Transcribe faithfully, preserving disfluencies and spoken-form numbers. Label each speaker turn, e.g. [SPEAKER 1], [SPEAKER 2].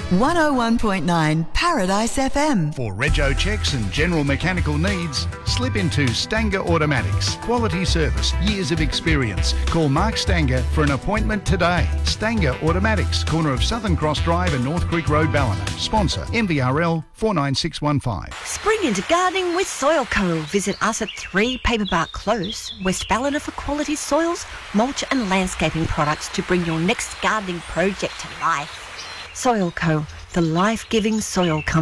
[SPEAKER 1] one oh one point nine Paradise F M.
[SPEAKER 2] For rego checks and general mechanical needs, slip into Stanger Automatics. Quality service, years of experience. Call Mark Stanger for an appointment today. Stanger Automatics, corner of Southern Cross Drive and North Creek Road, Ballina. Sponsor M V R L four nine six one five.
[SPEAKER 3] Spring into gardening with Soil Co. Visit us at three Paperbark Close, West Ballina, for quality soils, mulch and landscaping products to bring your next gardening project to life. Soil Co, the life-giving soil company.